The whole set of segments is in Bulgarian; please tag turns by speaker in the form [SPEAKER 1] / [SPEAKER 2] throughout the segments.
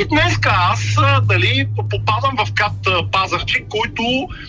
[SPEAKER 1] И днеска аз попадам в КАТ Пазарджик, който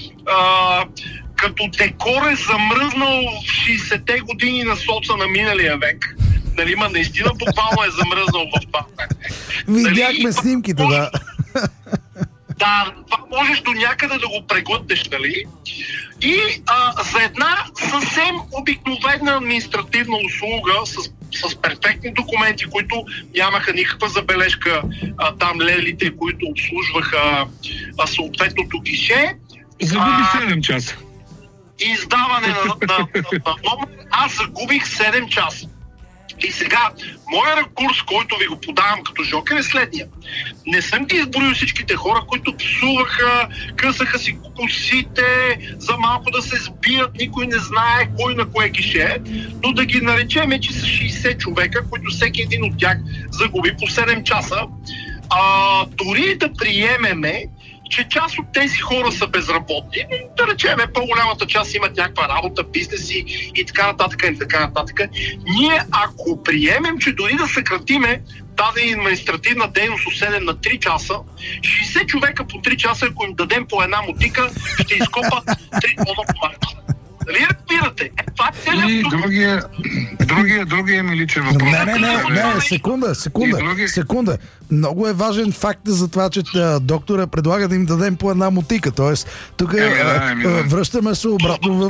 [SPEAKER 1] като декор е замръзнал в 60-те години на соца на миналия век. Нали, наистина буквално е замръзнал в това.
[SPEAKER 2] Видяхме снимките, да.
[SPEAKER 1] Да, това можеш до някъде да го преглътнеш, нали? И за една съвсем обикновена административна услуга с перфектни документи, които нямаха никаква забележка, там лелите, които обслужваха съответното гише.
[SPEAKER 3] Загуби 7 часа.
[SPEAKER 1] Издаване на номер, аз загубих 7 часа. И сега, моя ракурс, който ви го подавам като жокер, е следния. Не съм ти изброил всичките хора, които псуваха, късаха си косите, за малко да се сбият, никой не знае кой на кое гише, но да ги наречем, че са 60 човека, които всеки един от тях загуби по 7 часа. Дори да приемеме, че част от тези хора са безработни, да речем, по-голямата част имат някаква работа, бизнеси и така нататък. Ние, ако приемем, че дори да съкратиме тази административна дейност от 7 на 3 часа, 60 човека по 3 часа, ако им дадем по една мотика, ще изкопат 3 тона помарки. Нали разбирате? Това е целият...
[SPEAKER 3] Другия ми личен въпрос.
[SPEAKER 2] Не, секунда. Много е важен факт за това, че доктора предлага да им дадем по една мотика. Тоест, тук връщаме се обратно в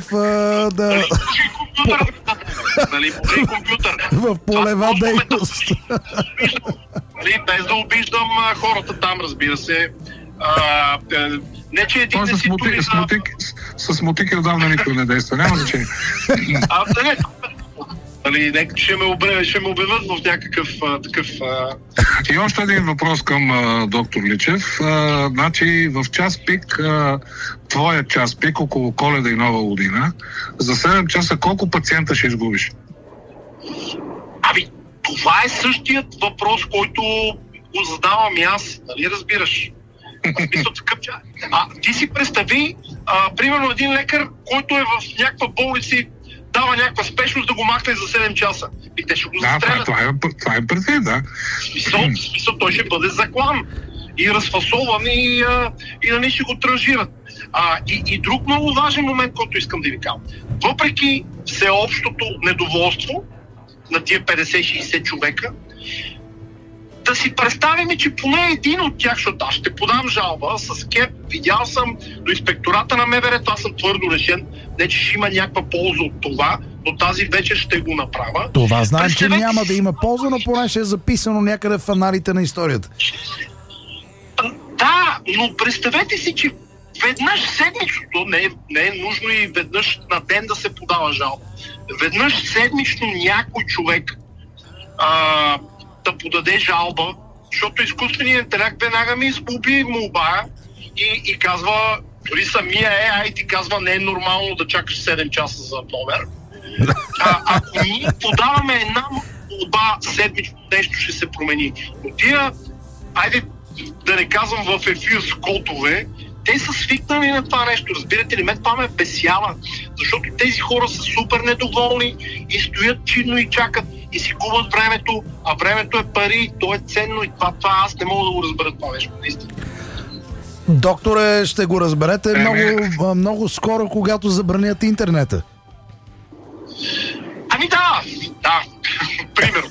[SPEAKER 2] в полева дейност.
[SPEAKER 1] Без да обиждам хората там, разбира се. Не, че един не си
[SPEAKER 3] с мотики отдавна никой не действа. Няма значение.
[SPEAKER 1] Ще ме обявят в някакъв такъв...
[SPEAKER 3] И още един въпрос към доктор Личев. Значи в час пик, твоя час пик, около Коледа и Нова година, за 7 часа колко пациента ще изгубиш?
[SPEAKER 1] Това е същият въпрос, който го задавам и аз. Нали разбираш? Ти си представи, примерно един лекар, който е в някаква болница и дава някаква спешност да го махне за 7 часа. И те ще го застрелят.
[SPEAKER 3] Това е предвид, да.
[SPEAKER 1] Смисъл, той ще бъде заклан и разфасован и нали ще го транжират. И друг много важен момент, който искам да ви кажа. Въпреки всеобщото недоволство на тия 50-60 човека, да си представим, че поне един от тях, защото аз ще подам жалба с КЕП, видял съм до инспектората на МВР, това съм твърдо решен, не че ще има някаква полза от това, но тази вечер ще го направя.
[SPEAKER 2] Това знаем, че няма да има полза, но поне ще е записано някъде в аналите на историята.
[SPEAKER 1] Да, но представете си, че веднъж седмично, не е нужно и веднъж на ден да се подава жалба. Веднъж седмично някой човек да подаде жалба, защото изкуственият интелект веднага ми изгуби молба и казва, дори самия AI ти казва, не е нормално да чакаш 7 часа за номер. Ако ние подаваме една молба седмично, нещо ще се промени. Но тия, айде да не казвам в ефир с котове, те са свикнали на това нещо, разбирате ли? Мен това ме бесява, защото тези хора са супер недоволни и стоят чинно и чакат и си губят времето, а времето е пари, то е ценно и това аз не мога да го разбера това нещо, наистина.
[SPEAKER 2] Докторе, ще го разберете много скоро, когато забранят интернета.
[SPEAKER 1] Да, примерно.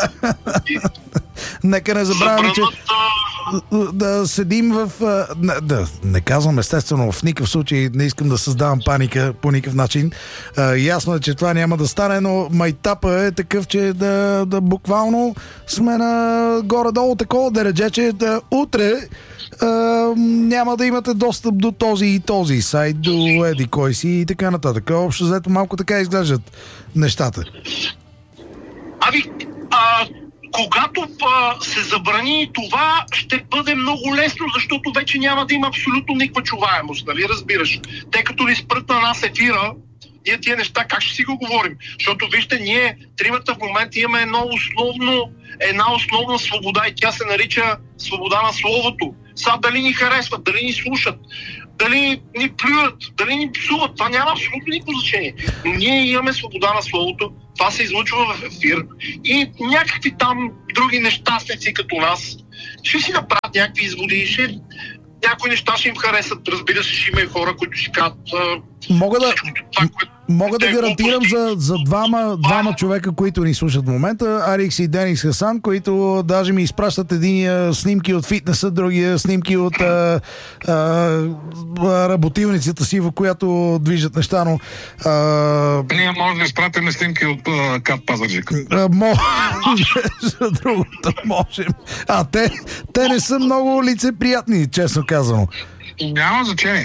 [SPEAKER 2] Нека не забравяме, че да седим в... Не казвам естествено, в никакъв случай не искам да създавам паника по никакъв начин. Ясно е, че това няма да стане, но майтапа е такъв, че да буквално сме на горе-долу такова дередже, че утре няма да имате достъп до този и този сайт, до еди кой си и така нататък. Общо взето малко така изглеждат нещата.
[SPEAKER 1] Когато се забрани това, ще бъде много лесно, защото вече няма да има абсолютно никаква чуваемост, нали разбираш? Те като ни спрат на нас ефира, ние тия неща как ще си го говорим? Защото вижте, ние тримата в момента имаме една основна свобода и тя се нарича свобода на словото. Сега дали ни харесват, дали ни слушат, дали ни плюят, дали ни псуват, това няма абсолютно никакво значение. Но ние имаме свобода на словото, това се излучва в ефир и някакви там други нещастници като нас ще си направят някакви изводи, някои неща ще им харесат, разбира се, ще има и хора, които ще кажат
[SPEAKER 2] Мога да гарантирам за двама човека, които ни слушат в момента, Арикс и Денис Хасан, които даже ми изпращат единия снимки от фитнеса, другия снимки от работилницата си, в която движат неща, но...
[SPEAKER 3] Ние може да изпратим снимки от Кап Пазарджик.
[SPEAKER 2] За другото можем. Те не са много лицеприятни, честно казано.
[SPEAKER 3] Няма значение.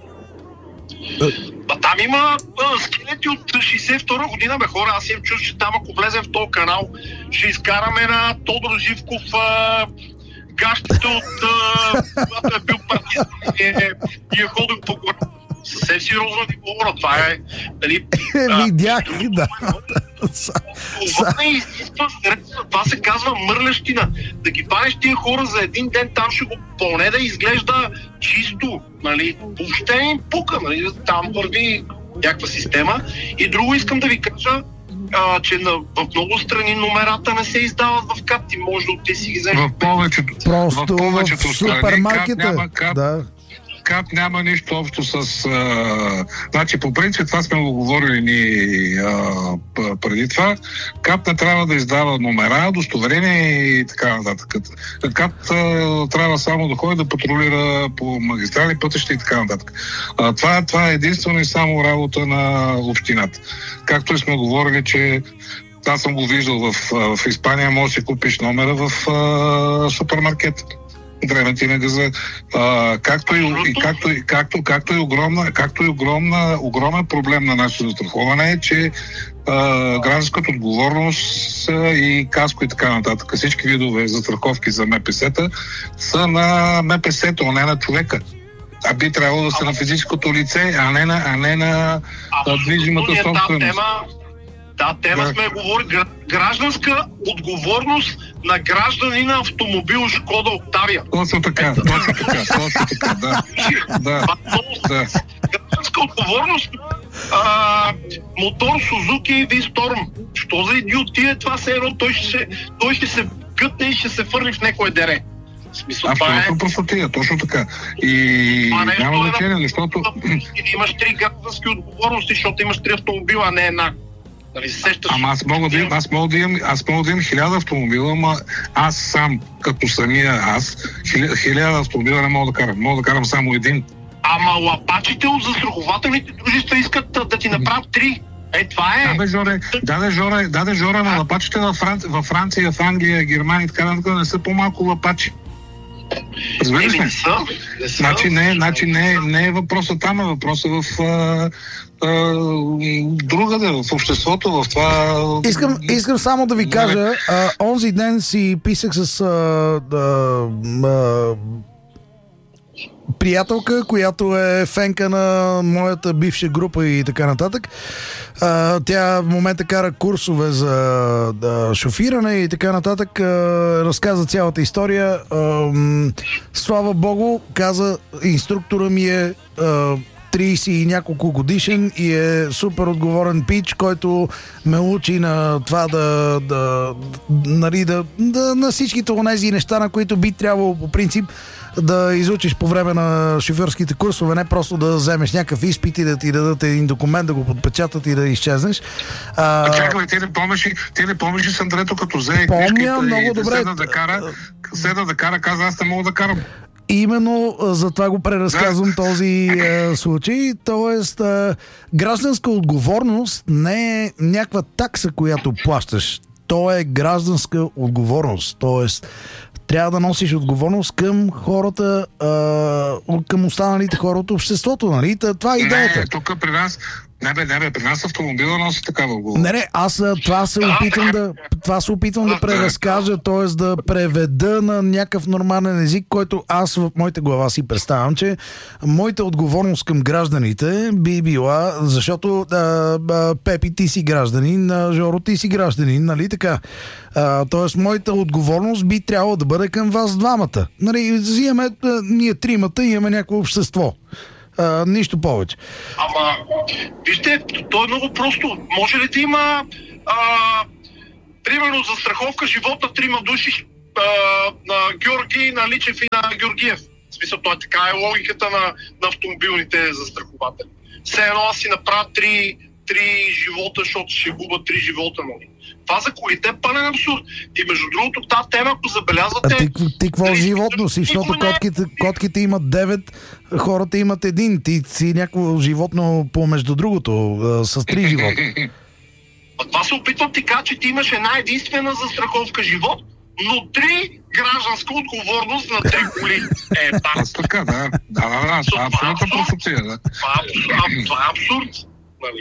[SPEAKER 1] Там има скелети от 62 година, бе хора. Аз им чуш, че там ако влезем в този канал, ще изкараме на Тодор Живков гащите от когато е бил партист и е ходил по гора. Съвсем сериозно ви говоря. Това е...
[SPEAKER 2] Видях, да.
[SPEAKER 1] Това не изисква средства. Това се казва мърлещина. Да ги панеш тия хора за един ден, там ще го поне да изглежда чисто. Нали? Въобще им пука. Нали? Там върви някаква система. И друго искам да ви кажа, че в много страни номерата не се издават в КАТ. Ти може да ти си ги вземеш.
[SPEAKER 3] В повечето
[SPEAKER 2] в супермаркета. Да.
[SPEAKER 3] КАТ няма нищо общо с... Значи, по принцип, това сме го говорили ни преди това. КАТ не трябва да издава номера, удостоверения и така нататък. КАТ трябва само да ходи да патрулира по магистрали пътища и така нататък. Това е единствено и само работа на общината. Както и сме говорили, че аз съм го виждал в Испания, може да си купиш номера в супермаркет. Древен газа. Както и огромен проблем на нашето застраховане е, че гражданската отговорност и каско и така нататък. Всички видове застраховки за МПС-та са на МПС-то, а не на човека. А би трябвало да са на физическото лице, а не на движимата собственост.
[SPEAKER 1] Тема сме говорили. Гражданска отговорност на граждани на автомобил Шкода Октавия.
[SPEAKER 3] Точно така, да.
[SPEAKER 1] Гражданска отговорност на мотор Сузуки V-Storm. Що за идиотия това се едно? Той ще се гътне и ще се фърли в някое дере.
[SPEAKER 3] Абсолютно простотия, точно така. И няма значение, защото...
[SPEAKER 1] Имаш 3 граждански отговорности, защото имаш 3 автомобила, а не една.
[SPEAKER 3] Ама аз мога да имам 1000 автомобила, ама аз сам, като самия 1000 автомобила не мога да карам. Мога да карам само един.
[SPEAKER 1] Ама лапачите от застрахователните дружества искат да ти направят 3. Това е.
[SPEAKER 3] Даде Жора на лапачите във Франция, в Англия, Германия и така нататък не са по-малко лапачи. Разбираш ли? Значи не е въпросът там, е въпросът в другаде, в обществото, в това...
[SPEAKER 2] Искам само да ви кажа, онзи ден си писах с приятелка, която е фенка на моята бивша група и така нататък. Тя в момента кара курсове за шофиране и така нататък. Разказа цялата история. Слава Богу, каза, инструктора ми е 30 и няколко годишен и е супер отговорен пич, който ме учи на това на всичките онези неща, на които би трябвало по принцип да изучиш по време на шофьорските курсове, не просто да вземеш някакъв изпит и да ти дадат един документ, да го подпечатат и да изчезнеш.
[SPEAKER 3] Чакай, ти не помниш ли с Андрето, като взе книжката
[SPEAKER 2] много добре.
[SPEAKER 3] Седна да кара, каза, аз не мога да карам.
[SPEAKER 2] Именно за това го преразказвам този случай. Тоест, гражданска отговорност не е някаква такса, която плащаш. То е гражданска отговорност. Тоест, трябва да носиш отговорност към хората, към останалите хора от обществото, нали? Това е идеята.
[SPEAKER 3] Не, тук при нас... при нас автомобила носи такава отговорност.
[SPEAKER 2] Не, аз това се опитвам да преразкажа, т.е. да преведа на някакъв нормален език, който аз в моята глава си представям, че моята отговорност към гражданите би била, защото Пепи, ти си гражданин, Жоро, ти си гражданин, нали така? Тоест, моята отговорност би трябвало да бъде към вас двамата. Нали, ние тримата имаме някакво общество. Нищо повече.
[SPEAKER 1] Ама, вижте, то е много просто. Може ли да има примерно за страховка живот на 3 души на Георги, на Личев и на Георгиев? В смисъл, това така е логиката на автомобилните застрахователи. Все едно аз си направя 3 живота, защото ще губа 3 живота, нали? Това за колите е пълен абсурд. И между другото, тази тема, ако забелязвате...
[SPEAKER 2] Ти какво животно си? Защото котките имат 9, хората имат 1. Ти си някакво животно помежду другото, с 3 живота.
[SPEAKER 1] Това се опитвам ти кажа, че ти имаш една единствена застраховка живот, но 3 гражданска отговорност на 3 коли.
[SPEAKER 3] Аз така, да. Това е абсолютно просоция, да.
[SPEAKER 1] Това е абсурд. Нали?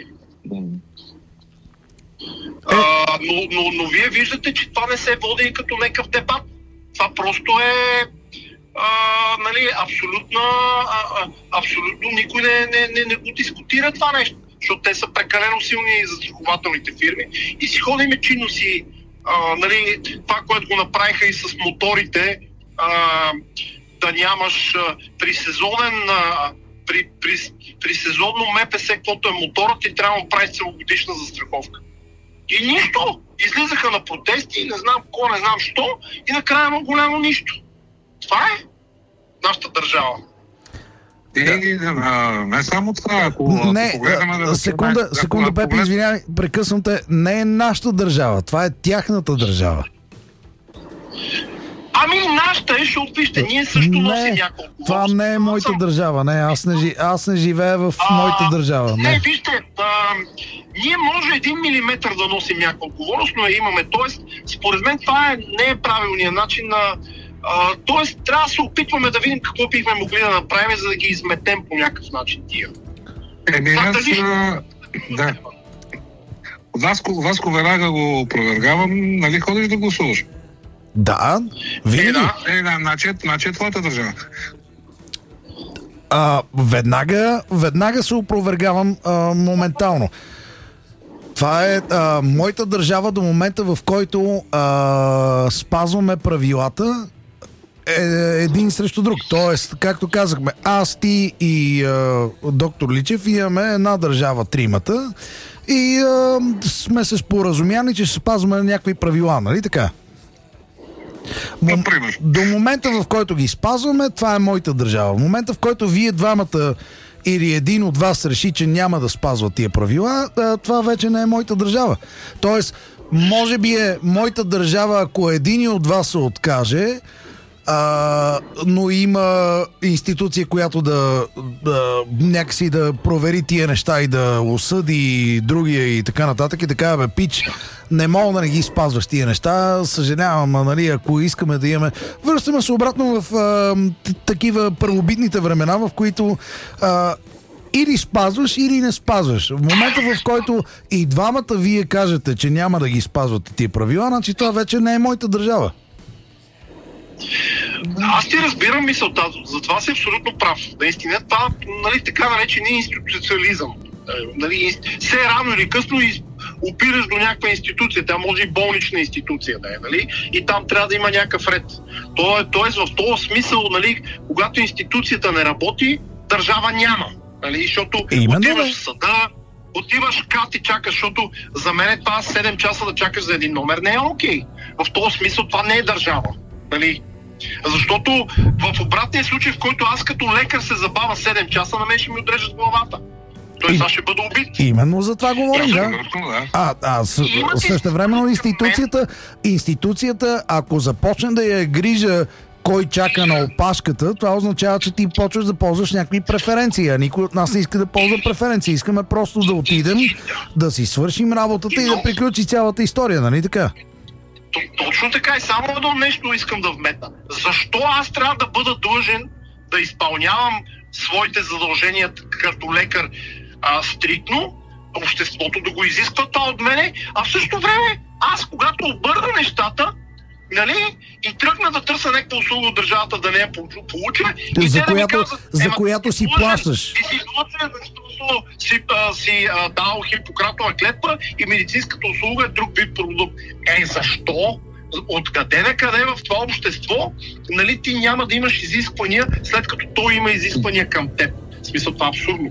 [SPEAKER 1] Но вие виждате, че това не се води като някакъв дебат. Това просто е нали, абсолютно никой не го дискутира това нещо. Защото те са прекалено силни застрахователните фирми и си ходиме чинно си нали, това, което го направиха и с моторите, да нямаш при сезонно МПС, каквото е моторът, и трябва да прави целогодишна застраховка. И нищо. Излизаха на протести, не знам какво, не знам що, и накрая има голямо нищо. Това е нашата държава.
[SPEAKER 3] Не само това,
[SPEAKER 2] секунда, Пепи, извинявай, прекъсвам те. Не е нашата държава, това е тяхната държава.
[SPEAKER 1] Ами нашата е, защото вижте, ние също носим няколко.
[SPEAKER 2] Това не е моята държава, не, аз не живея в моята държава.
[SPEAKER 1] Не, вижте, ние може 1 милиметър да носим някаква отговорност, но я имаме. Тоест, според мен това не е правилният начин на... Тоест, трябва да се опитваме да видим какво бихме могли да направим, за да ги изметем по някакъв начин тия.
[SPEAKER 3] Да. Васко веднага го опровергавам, нали ходиш да гласуваш?
[SPEAKER 2] Да, винаги.
[SPEAKER 3] Значи е твоята държава.
[SPEAKER 2] Веднага се опровергавам моментално. Това е моята държава до момента, в който спазваме правилата един срещу друг. Тоест, както казахме, аз, ти и доктор Личев имаме една държава, тримата, и сме се споразумяли, че ще спазваме някакви правила, нали така? До момента, в който ги спазваме, това е моята държава. В момента, в който вие двамата или един от вас реши, че няма да спазва тия правила, това вече не е моята държава. Тоест, може би е моята държава, ако един от вас се откаже, но има институция, която да някакси да провери тия неща и да осъди другия и така нататък, и така, бе, пич, не мога да не ги спазваш тия неща, съжалявам, нали, ако искаме да имаме... Връщаме се обратно в такива първобитните времена, в които или спазваш, или не спазваш. В момента, в който и двамата вие кажете, че няма да ги спазвате тия правила, значи това вече не е моята държава.
[SPEAKER 1] Аз ти разбирам мисълта, затова си абсолютно прав. Наистина, това, нали, така наречения институциализъм. Нали, все рано или късно опираш до някаква институция, тя може и болнична институция да е, нали? И там трябва да има някакъв ред. Тоест в този смисъл, нали, когато институцията не работи, държава няма. Нали? Защото отиваш в съда, отиваш кат и чакаш, защото за мен това 7 часа да чакаш за един номер не е окей. В този смисъл това не е държава. Нали? Защото в обратния случай, в който аз като лекар се забавя 7 часа, на мен ще ми отрежат главата. Тоест аз ще бъда убит.
[SPEAKER 2] Именно за това говорим, да. Същевременно институцията, ако започне да я грижа кой чака на опашката, това означава, че ти почваш да ползваш някакви преференции, а никой от нас не иска да ползва преференции. Искаме просто да отидем, да си свършим работата и да приключи цялата история, нали така?
[SPEAKER 1] Точно така, и само едно нещо искам да вметна. Защо аз трябва да бъда длъжен да изпълнявам своите задължения като лекар стриктно, обществото да го изисква това от мене, а в същото време аз, когато обърна нещата, нали, и тръгна да търся някаква услуга от държавата да не я получа, и те да ми казват,
[SPEAKER 2] за която си плащаш.
[SPEAKER 1] Ти си длъжен, защото си дал Хипократова клетва и медицинската услуга е друг вид продукт. Защо? Откъде на къде в това общество, нали, ти няма да имаш изисквания, след като той има изисквания към теб? В смисъл, това е абсурдно.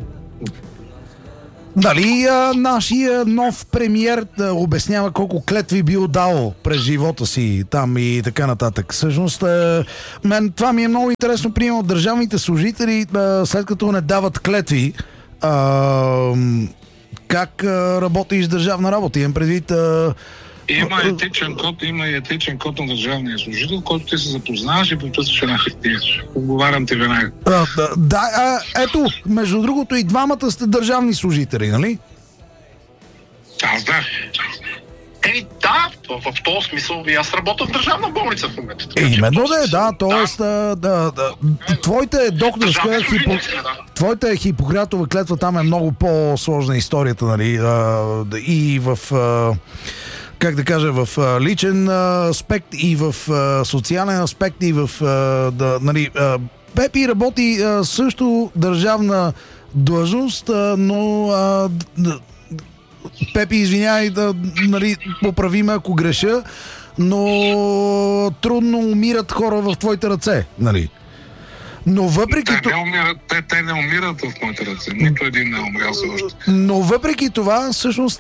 [SPEAKER 2] Дали нашия нов премиер обяснява колко клетви бил дал през живота си там и така нататък. Всъщност, мен това ми е много интересно, примерно държавните служители, след като не дават клетви, как работиш държавна работа? Имам предвид...
[SPEAKER 3] Има и етичен код на държавния служител, който ти се запознаваш и подписваш една хартия. Отговарям ти веднага.
[SPEAKER 2] Ето, между другото и двамата сте държавни служители, нали?
[SPEAKER 3] Аз да.
[SPEAKER 1] Да, в този смисъл и аз работя в държавна болница в момента.
[SPEAKER 2] Именно т.е. твоята докторска твоята Хипократова клетва там е много по-сложна историята, нали? И в... как да кажа, в личен аспект и в социален аспект и в... нали, Пепи работи също държавна длъжност, но Пепи, извинявай, нали, поправи ме ако греша, но трудно умират хора в твоите ръце, нали? Но въпреки това...
[SPEAKER 3] Те не умират в моите ръце. Нито един не умрял за още.
[SPEAKER 2] Но въпреки това, всъщност...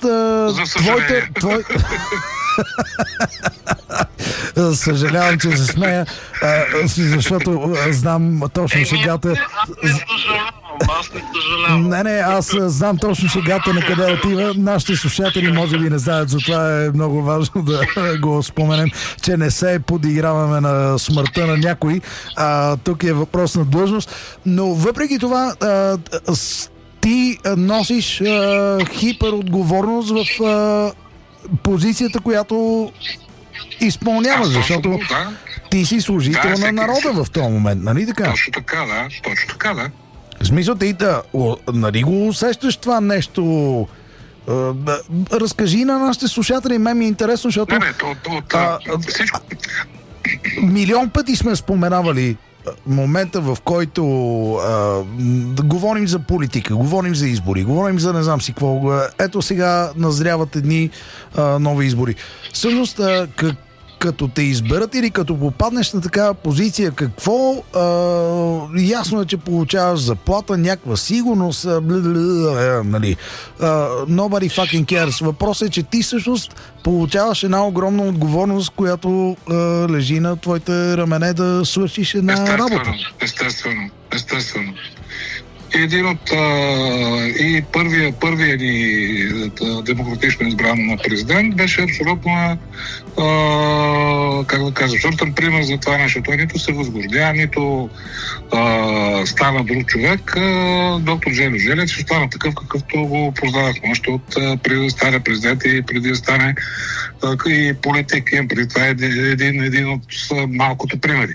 [SPEAKER 2] Съжалявам, че се смея, защото знам точно шегата.
[SPEAKER 1] Аз не съжалявам.
[SPEAKER 2] Не, аз знам точно шегата на къде отива. Нашите слушатели може би не знаят, затова е много важно да го споменем, че не се подиграваме на смъртта на някой. Тук е въпрос на длъжност. Но въпреки това, ти носиш хиперотговорност в позицията, която изпълняваш, защото ти си служител на народа в този момент, нали така?
[SPEAKER 3] Точно така, да.
[SPEAKER 2] В смисъл, ти нали го усещаш това нещо? Разкажи на нашите слушатели, мен ми е интересно, защото
[SPEAKER 3] всичко...
[SPEAKER 2] милион пъти сме споменавали момента, в който говорим за политика, говорим за избори, говорим за не знам си какво. Ето сега назряват едни нови избори. Всъщност, като те изберат или като попаднеш на такава позиция, какво ясно е, че получаваш заплата, някаква сигурност, нали. Nobody fucking cares. Въпросът е, че ти всъщност получаваш една огромна отговорност, която лежи на твоите рамене да свършиш една работа.
[SPEAKER 3] Естествено. Един от и първия ни демократично избран президент беше абсолютно как да кажа, абсолютен пример за това нещо. Той нито се възгордя, нито стана друг човек. Доктор Желю Желев ще стана такъв, какъвто го познавахме още от преди да стане президент и преди да стане и политик. Преди това е един от малкото примери.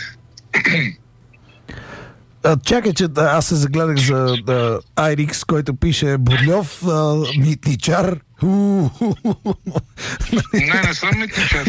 [SPEAKER 2] Чакай, че аз се загледах за Айрикс, който пише Бурльов, митничар.
[SPEAKER 3] Не съм митничар.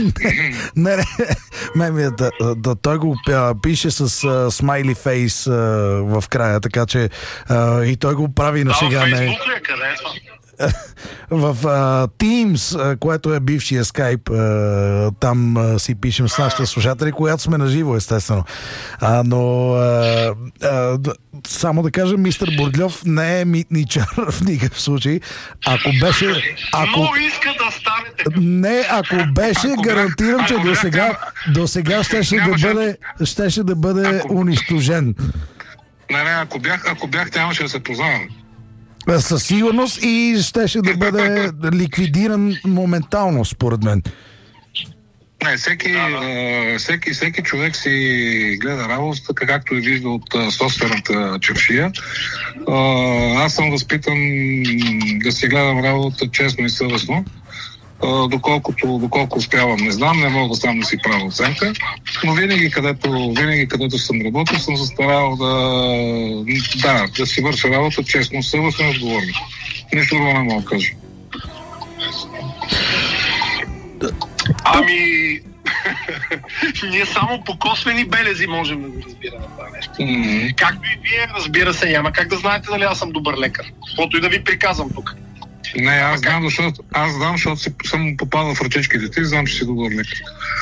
[SPEAKER 2] Не, той го пише с смайли фейс в края, така че и той го прави на шега.
[SPEAKER 1] Фейсбук ли? Къде е това?
[SPEAKER 2] В Teams, което е бившия Skype, там си пишем с нашите слушатели, когато сме на живо, естествено. Но само да кажа, мистер Бурдлев не е митничар в никакъв случай. Ако беше...
[SPEAKER 1] Много иска да стане така.
[SPEAKER 2] Не, ако беше, гарантирам, че до сега щеше да бъде унищожен.
[SPEAKER 3] Не, ако бях, нямаше да се познавам.
[SPEAKER 2] Със сигурност и щеше да бъде ликвидиран моментално, според мен.
[SPEAKER 3] Не, всеки човек си гледа работата, както и вижда от собствената чаршия. Аз съм възпитан да си гледам работата честно и съвестно. Доколко успявам, не знам, не мога сам да си правя оценка, но винаги където съм работил, съм се старал да си върша работа честно, съвестно и отговорно. Нищо друго не мога да кажа.
[SPEAKER 1] Ние само по косвени белези можем да го разбираме това нещо. Както и вие, разбира се, няма как да знаете дали аз съм добър лекар. Каквото и да ви приказвам тук.
[SPEAKER 3] Не, аз знам, защото съм попадал в ръчичките ти, знам, че си добър лекар.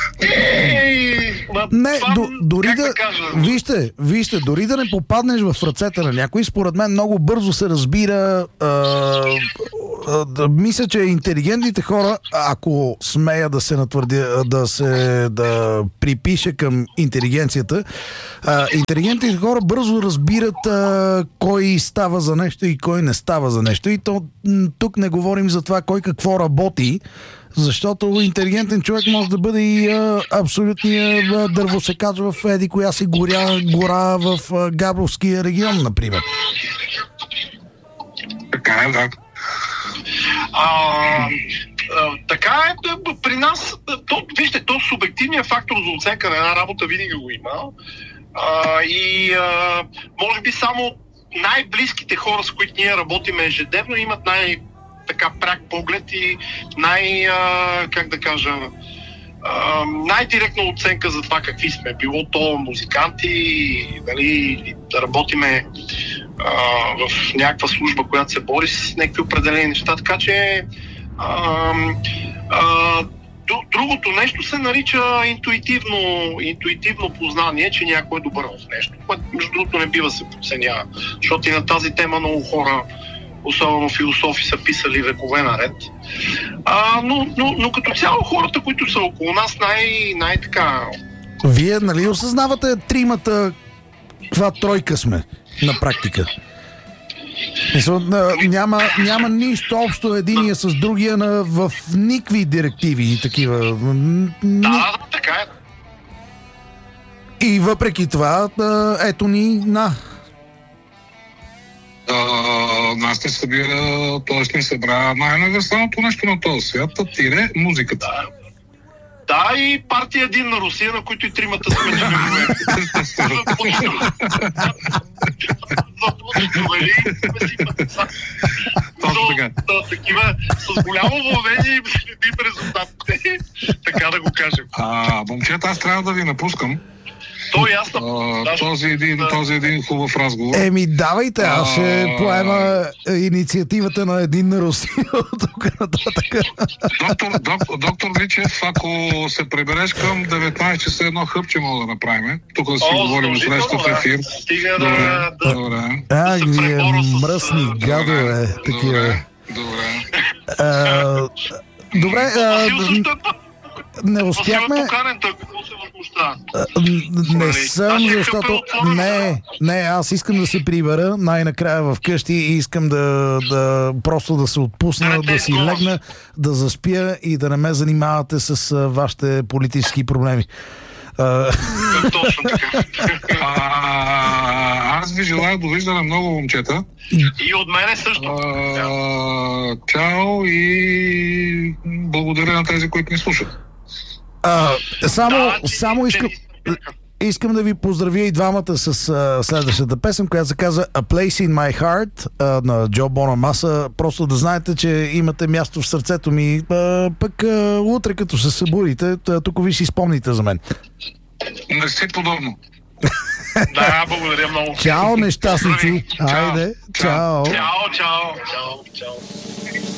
[SPEAKER 2] Не, дори да... Вижте, дори да не попаднеш в ръцете на някой, според мен много бързо се разбира. Мисля, че интелигентните хора, ако смея да се натвърдя, да припиша към интелигенцията, интелигентните хора бързо разбират кой става за нещо и кой не става за нещо. И тук не говорим за това кой какво работи, защото интелигентен човек може да бъде и абсолютния дървосекач в еди коя си гора в Габровския регион, например.
[SPEAKER 3] Така е, да.
[SPEAKER 1] Така е при нас. Вижте, то субективният фактор за оценка на една работа винаги го има. Може би само най-близките хора, с които ние работим ежедневно, имат така пряк поглед и най-директна оценка за това какви сме. Било то музиканти, нали, да работиме в някаква служба, която се бори с някакви определени неща, така че другото нещо се нарича интуитивно познание, че някой е добър в нещо, което между другото не бива се подценява, защото и на тази тема много хора, особено философи, са писали векове наред. Но като цяло хората, които са около нас, най-така...
[SPEAKER 2] Вие, нали, осъзнавате тримата каква тройка сме на практика? Няма нищо общо единия с другия в никакви директиви и такива.
[SPEAKER 1] Да, така е.
[SPEAKER 2] И въпреки това, ето ни
[SPEAKER 3] нас не събира, т.е. не събра най-универсалното нещо на този свят, музиката.
[SPEAKER 1] Да, и партия един на Русия, на които и тримата сме членове. Такива с голямо вълнение и следим резултатите, така да го кажем.
[SPEAKER 3] Момчета, аз трябва да ви напускам.
[SPEAKER 1] То е ясно.
[SPEAKER 3] Този един хубав разговор.
[SPEAKER 2] Давайте, аз ще поема инициативата на един на Русия тук нататък.
[SPEAKER 3] Доктор Личев, ако се прибереш към 19 часа, едно хъпче мога да направим. Тук да си говорим среща в ефир.
[SPEAKER 1] Стига
[SPEAKER 3] Добре.
[SPEAKER 2] Вие мръсни гадове. Такива. Добре. Не успяхме. Не съм, защото аз искам да се прибера най-накрая в къщи и искам да просто да се отпусна, да си легна, да заспя и да не ме занимавате с вашите политически проблеми.
[SPEAKER 1] Точно така.
[SPEAKER 3] Аз ви желая довиждане много, момчета.
[SPEAKER 1] И от мене също.
[SPEAKER 3] Чао и благодаря на тези, които ни слушат.
[SPEAKER 2] Искам да ви поздравя и двамата с следващата песен, която се казва A Place in My Heart на Джо Бонамаса. Просто да знаете, че имате място в сърцето ми. Пък утре, като се събудите, тук ви си спомните за мен.
[SPEAKER 3] Не си подобно.
[SPEAKER 1] Да, благодаря много.
[SPEAKER 2] Чао, нещастници. Айде, чао.
[SPEAKER 1] Чао.